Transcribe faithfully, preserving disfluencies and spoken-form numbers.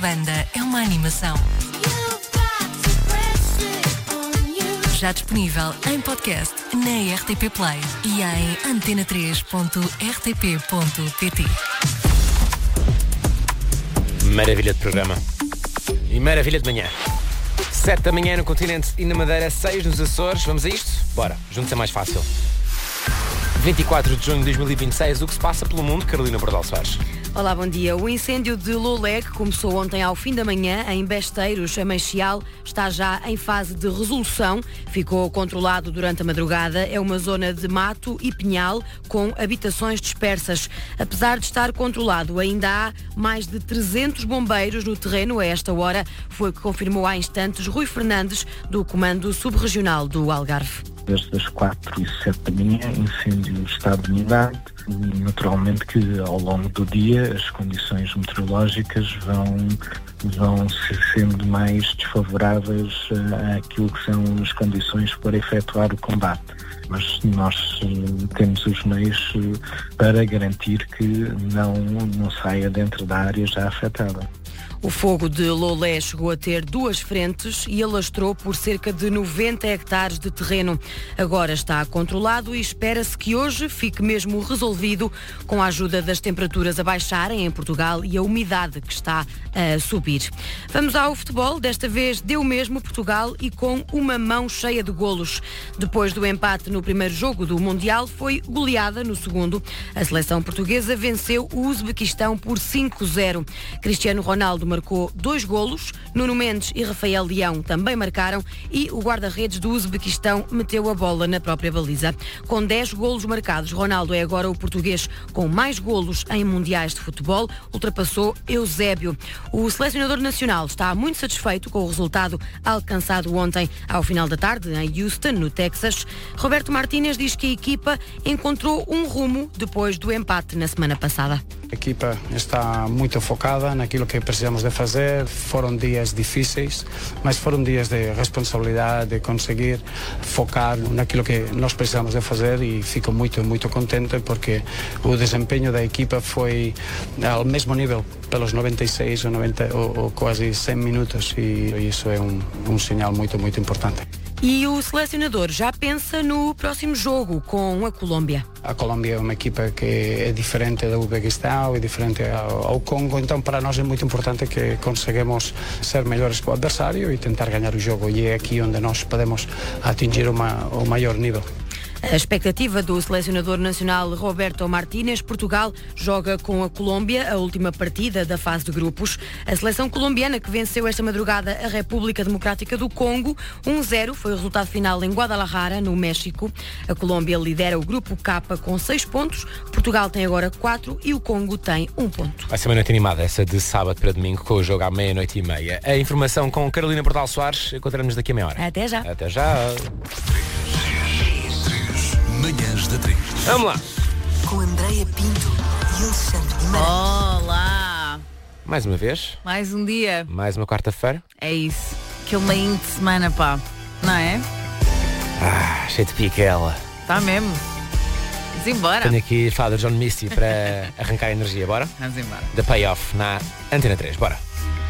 banda é uma animação. Já disponível em podcast na R T P Play e em antena três ponto r t p ponto p t. Maravilha de programa. E maravilha de manhã. Sete da manhã no continente e na Madeira, seis nos Açores. Vamos a isto? Bora, juntos é mais fácil. vinte e quatro de junho de dois mil e vinte e seis, o que se passa pelo mundo, Carolina Bordal Soares. Olá, bom dia. O incêndio de Lolé, que começou ontem ao fim da manhã em Besteiros, a Meixial, está já em fase de resolução. Ficou controlado durante a madrugada. É uma zona de mato e pinhal com habitações dispersas. Apesar de estar controlado, ainda há mais de trezentos bombeiros no terreno a esta hora. Foi o que confirmou há instantes Rui Fernandes, do Comando Subregional do Algarve. Desde as quatro e sete da manhã, incêndio está dominado. Naturalmente que ao longo do dia as condições meteorológicas vão, vão sendo mais desfavoráveis àquilo que são as condições para efetuar o combate. Mas nós temos os meios para garantir que não, não saia dentro da área já afetada. O fogo de Lolé chegou a ter duas frentes e alastrou por cerca de noventa hectares de terreno. Agora está controlado e espera-se que hoje fique mesmo resolvido, com a ajuda das temperaturas a baixarem em Portugal e a umidade que está a subir. Vamos ao futebol. Desta vez deu mesmo Portugal e com uma mão cheia de golos. Depois do empate no primeiro jogo do Mundial, foi goleada no segundo. A seleção portuguesa venceu o Uzbequistão por cinco a zero. Cristiano Ronaldo marcou dois golos, Nuno Mendes e Rafael Leão também marcaram e o guarda-redes do Uzbequistão meteu a bola na própria baliza. Com dez golos marcados, Ronaldo é agora o português com mais golos em mundiais de futebol, ultrapassou Eusébio. O selecionador nacional está muito satisfeito com o resultado alcançado ontem ao final da tarde em Houston, no Texas. Roberto Martínez diz que a equipa encontrou um rumo depois do empate na semana passada. A equipa está muito focada naquilo que precisamos de fazer. Foram dias difíceis, mas foram dias de responsabilidade, de conseguir focar naquilo que nós precisamos de fazer e fico muito, muito contente porque o desempenho da equipa foi ao mesmo nível pelos noventa e seis ou, noventa, ou, ou quase cem minutos e isso é um, um sinal muito, muito importante. E o selecionador já pensa no próximo jogo com a Colômbia. A Colômbia é uma equipa que é diferente do Uzbequistão, é diferente ao, ao Congo, então para nós é muito importante que conseguimos ser melhores que o adversário e tentar ganhar o jogo. E é aqui onde nós podemos atingir uma, o maior nível. A expectativa do selecionador nacional Roberto Martínez. Portugal joga com a Colômbia a última partida da fase de grupos. A seleção colombiana que venceu esta madrugada a República Democrática do Congo um a zero foi o resultado final em Guadalajara, no México. A Colômbia lidera o grupo K com seis pontos, Portugal tem agora quatro e o Congo tem um ponto. Vai ser uma noite animada, essa de sábado para domingo, com o jogo à meia-noite e meia. A informação com Carolina Bordal Soares. Encontramos daqui a meia hora. Até já. Até já. Manhãs da três. Vamos lá. Com Andreia Pinto e Alexandre Guimarães. Olá! Mais uma vez. Mais um dia. Mais uma quarta-feira. É isso. Aquele meio de semana, pá. Não é? Ah, cheio de piquela. Está mesmo. Vamos embora. Tenho aqui Father John Misty para arrancar a energia. Bora? Vamos embora. The Payoff na Antena três. Bora.